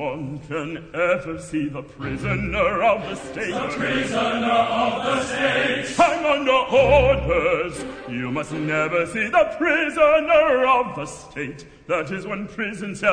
one can ever see the prisoner of the state. The prisoner of the state. I'm under orders. You must never see the prisoner of the state. That is when prison cells